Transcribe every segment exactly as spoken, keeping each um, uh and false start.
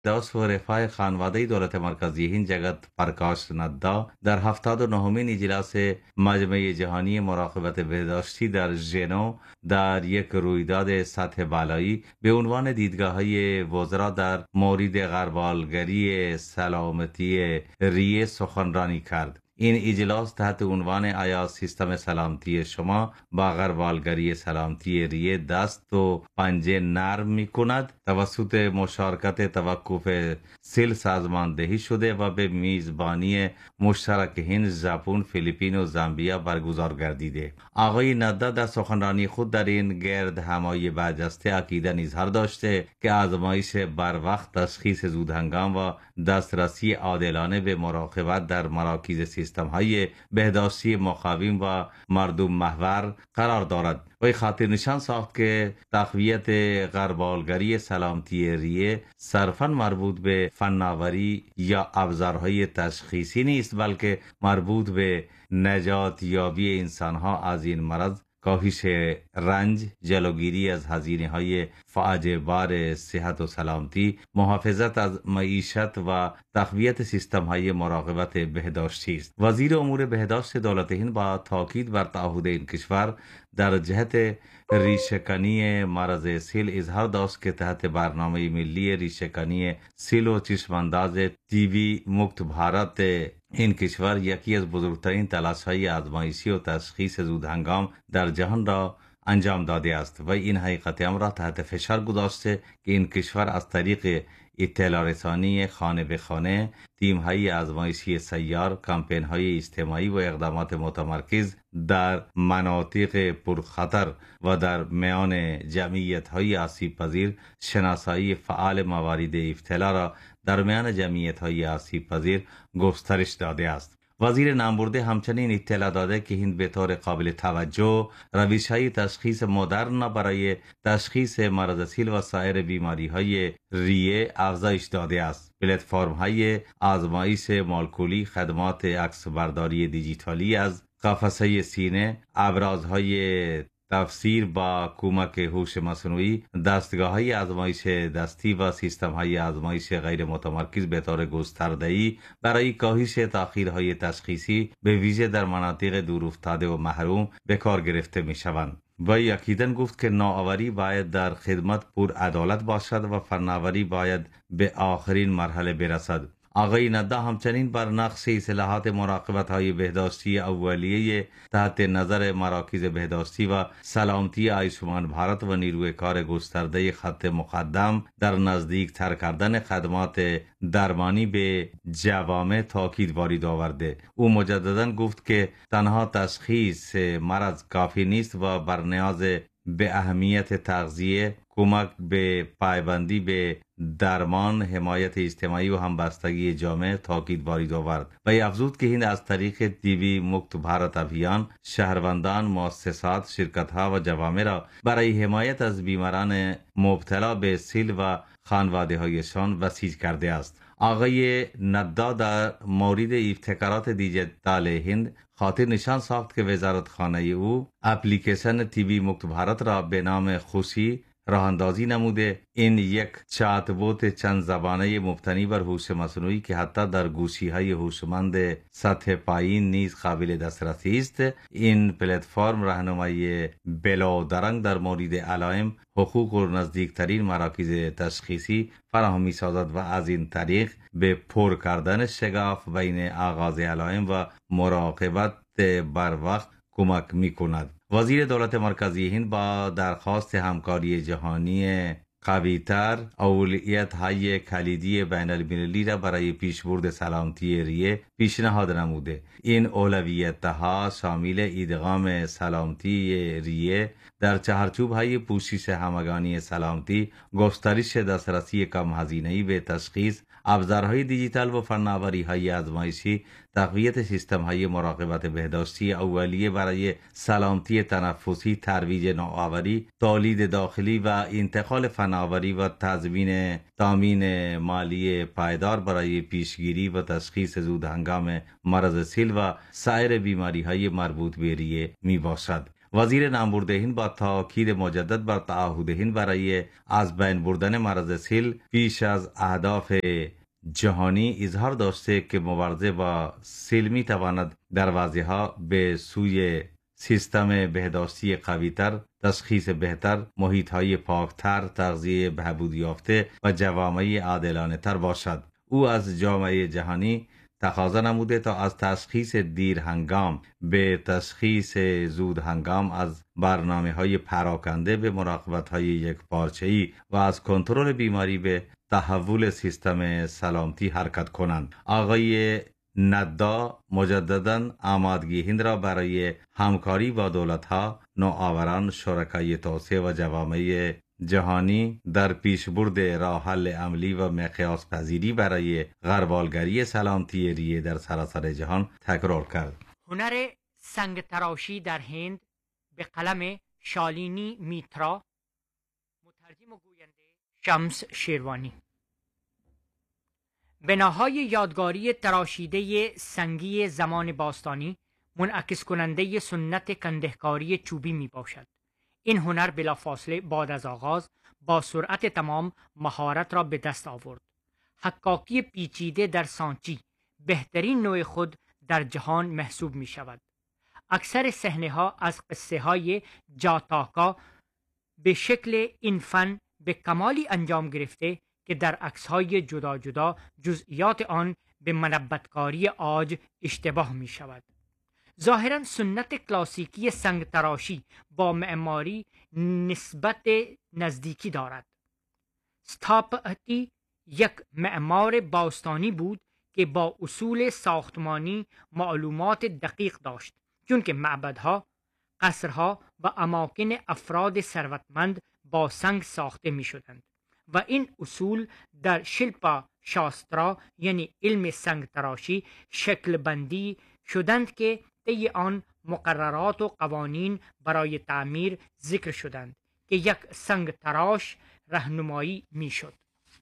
داست و رفاه خانواده دولت مرکزی هند جگت پرکاش ندا در هفتاد و نهمین اجلاس مجمع جهانی مراقبت بهداشتی در ژنو در یک رویداد سطح بالایی به عنوان دیدگاه‌های وزرا در مورد غربالگری سلامتی ریه سخنرانی کرد. این اجلاس تحت عنوان آیا سیستم سلامتی شما با غربالگری سلامتی ریه دست و پنجه نرم می کند توسط مشارکت توقف سیل سازماندهی شده و به میزبانی مشترک هند، ژاپن، فیلیپین و زامبیا برگزار گردیده. آقای ندا در سخنرانی خود در این گرد همایی برجسته عقیده اظهار داشته که آزمایش بر وقت، تشخیص زودهنگام و دسترسی عادلانه به مراقبت در مراکز سیستم های بهداشتی مقاوم و مردم محور قرار دارد. وی خاطر نشان ساخت که تقویت غربالگری سلامتی ریه صرفاً مربوط به فناوری یا ابزارهای تشخیصی نیست، بلکه مربوط به نجات یابی انسانها از این مرض، کاهش رنج، جلوگیری از هزینه های فاجعه بار صحت و سلامتی، محافظت از معیشت و تقویت سیستم های مراقبت بهداشتی است. وزیر امور بهداشت دولت هند با تاکید بر تعهد این کشور در جهت ریشه‌کنی مرض سیل اظهار داشت که تحت برنامه ملی ریشه‌کنی سیل و چشمانداز تیبی مکت بھارت این کشور یکی از بزرگترین تلاش‌های آزمایشی و تشخیص زودهنگام در جهان را انجام داده است و این حقیقت امر را تحت فشار گذاشته که این کشور از طریق اطلاع رسانی خانه به خانه، تیم‌های آزمایشی سیار، کمپین‌های اجتماعی و اقدامات متمرکز در مناطق پرخطر و در میان جمعیت‌های آسیب پذیر، شناسایی فعال موارد ابتلا را در میان جمعیت‌های آسیب پذیر گسترش داده است. وزیر نامبرده همچنین اطلاع داده که هند به طور قابل توجه روش‌های تشخیص مدرن برای تشخیص مرض سیل و سایر بیماری‌های ریه افزایش داده است. پلتفرم‌های آزمایش مولکولی، خدمات عکسبرداری دیجیتالی از قفسه سینه، ابرازهای تفسیر با کمک هوش مصنوعی، دستگاه‌های آزمایش دستی و سیستم‌های آزمایش غیر متمرکز به طور گسترده‌ای برای کاهش تأخیرهای تشخیصی به ویژه در مناطق دورافتاده و محروم به کار گرفته می‌شوند. و یقیداً گفت که نوآوری باید در خدمت پر عدالت باشد و فناوری باید به آخرین مرحله برسد. آقای ندا همچنین بر نقش اصلاحات مراقبت های بهداشتی اولیه تحت نظر مراکز بهداشتی و سلامتی آیوشمان بھارت و نیروی کار گسترده خط مقدم در نزدیک تر کردن خدمات درمانی به جوامع تاکید وارد آورده. او مجددا گفت که تنها تشخیص مرض کافی نیست و بر نیاز به اهمیت تغذیه، کمک به پایبندی به درمان، حمایت اجتماعی و همبستگی جامعه تاکید وارد آورد و افزود که هند از طریق تیبی مکت بھارت ابھیان شهروندان، مؤسسات، شرکت‌ها و جوامع را برای حمایت از بیماران مبتلا به سیل و خانواده‌هایشان بسیج کرده است. آقای ندا در مورد ابتکارات دیجیتال هند خاطر نشان ساخت که وزارتخانه او اپلیکیشن تیبی مکت بھارت را به نام خوشی راه اندازی نموده. این یک چات بوت چند زبانه مبتنی بر هوش مصنوعی که حتی در گوشی های هوشمند سطح پایین نیز قابل دسترسی است. این پلتفرم راهنمایی بلادرنگ در مورد علائم، حقوق و نزدیکترین مراکز تشخیصی فراهم می سازد و از این طریق به پر کردن شگاف بین آغاز علائم و مراقبت بر وقت کمک می کند. وزیر دولت مرکزی هند با درخواست همکاری جهانی قوی‌تر اولویت‌های کلیدی بین المللی را برای پیشبرد سلامتی ریه پیشنهاد نموده. این اولویت‌ها شامل ادغام سلامتی ریه در چهارچوب‌های پوشش همگانی سلامتی، گسترش دسترسی کم هزینه‌ای به تشخیص، ابزارهای دیجیتال و فناوری‌های آزمایشی، تقویت سیستم‌های مراقبت بهداشتی اولیه برای سلامتی تنفسی، ترویج نوآوری، تولید داخلی و انتقال فناوری و تضمین تامین مالی پایدار برای پیشگیری و تشخیص زودهنگام مرض سیل و سایر بیماری‌های مربوط به ریه میباشد. وزیر نامبرده هند با تاکید مجدد بر تعهد هند برای از بین بردن مرض سیل پیش از اهداف جهانی اظهار داشته که مبارزه با سیل می تواند در وضعها به سوی سیستم بهداشتی قویتر، تشخیص بهتر، محیطهای پاکتر، تغذیه بهبود یافته و جوامع عادلانه تر باشد. او از جامعه جهانی تقاضا نموده تا از تشخیص دیر هنگام به تشخیص زود هنگام، از برنامه های پراکنده به مراقبت های یک پارچه‌ای و از کنترل بیماری به تحول سیستم سلامتی حرکت کنند. آقای ندا مجددا آمادگی هند را برای همکاری با دولت‌ها، نوآوران، شرکای توسعه و جوامع جهانی در پیشبرد راه حل عملی و مقیاس پذیری برای غربالگری سلامتی ریه در سراسر جهان تکرار کرد. هنر سنگ تراشی در هند به قلم شالینی میترا، مترجم و گوینده شمس شیروانی. بناهای یادگاری تراشیده سنگی زمان باستانی منعکس کننده سنت کندهکاری چوبی می باشد. این هنر بلافاصله بعد از آغاز با سرعت تمام مهارت را به دست آورد. حکاکی پیچیده در سانچی بهترین نوع خود در جهان محسوب می شود. اکثر صحنه ها از قصه های جاتاکا به شکل این فن به کمالی انجام گرفته که در عکس‌های جدا جدا جزئیات آن به منبتکاری عاج اشتباه می شود. ظاهراً سنت کلاسیکی سنگ تراشی با معماری نسبت نزدیکی دارد. ستاپتی یک معمار باستانی بود که با اصول ساختمانی معلومات دقیق داشت، چون که معبدها، قصرها و اماکن افراد ثروتمند با سنگ ساخته می شدند و این اصول در شیلپا شاسترا یعنی علم سنگ تراشی شکل بندی شدند که طی آن مقررات و قوانین برای تعمیر ذکر شدند که یک سنگ تراش راهنمایی می شد.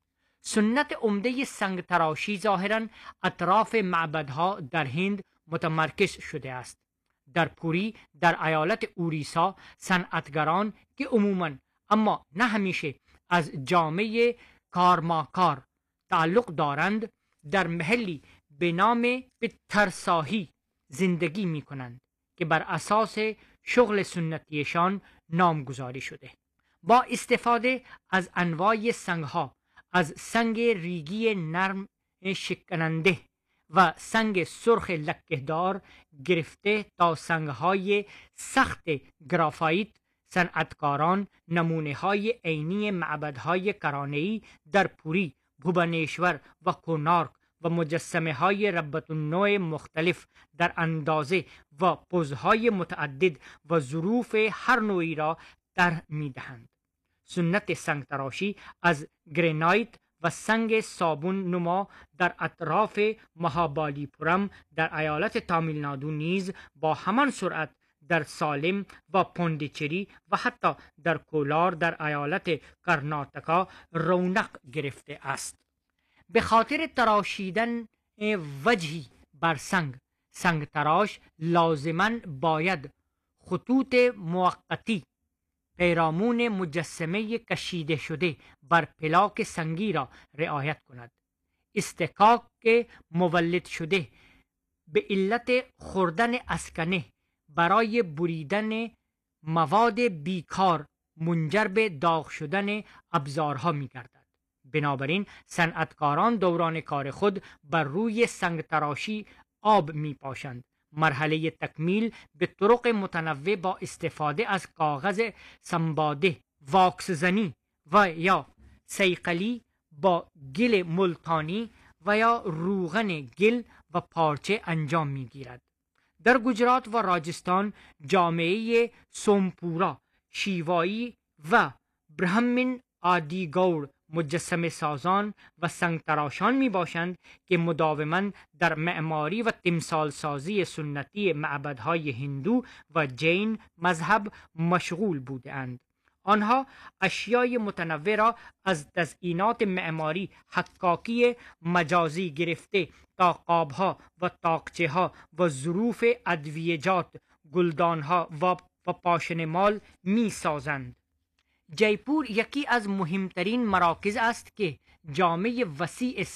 سنت عمده سنگ تراشی ظاهراً اطراف معبدها در هند متمرکز شده است. در پوری در ایالت اوریسا صنعتگران که عموماً اما نه همیشه از جامعه کارماکار تعلق دارند در محلی به نام پترساهی زندگی می کنند که بر اساس شغل سنتیشان نامگذاری شده. با استفاده از انواع سنگها، از سنگ ریگی نرم شکننده و سنگ سرخ لکهدار گرفته تا سنگهای سخت گرافایت، صنعتکاران نمونه های عینی معبدهای کرانه‌ای در پوری، بھوبنیشور و کونارک و مجسمه های ربط النوع مختلف در اندازه و پوزهای متعدد و ظروف هر نوعی را طرح می دهند. سنت سنگ تراشی از گرینایت و سنگ صابون نما در اطراف مهابالیپورم در ایالت تامیلنادو نیز با همان سرعت در سالم و پوندیچری و حتی در کولار در ایالت کرناتکا رونق گرفته است. به خاطر تراشیدن وجهی بر سنگ، سنگ تراش لازماً باید خطوط موقتی پیرامون مجسمه کشیده شده بر پلاک سنگی را رعایت کند. استکاک مولد شده به علت خوردن اسکنه برای بریدن مواد بیکار منجر به داغ شدن ابزارها می گردد. بنابراین صنعتکاران دوران کار خود بر روی سنگ تراشی آب می پاشند. مرحله تکمیل به طرق متنوع با استفاده از کاغذ سنباده، واکس زنی و یا صیقلی با گل ملتانی و یا روغن گل و پارچه انجام می گیرد. در گجرات و راجستان جامعه سومپورا، شیوایی و برهمن آدیگور مجسمه سازان و سنگ تراشان می باشند که مداوما در معماری و تمثال سازی سنتی معبدهای هندو و جین مذهب مشغول بوده اند. آنها اشیای متنوع را از تزئینات معماری، حکاکی مجازی گرفته تا قابها و تاقچه ها و ظروف ادویجات، گلدانها و و پاشنمال می سازند. جیپور یکی از مهمترین مراکز است که جامعه وسیع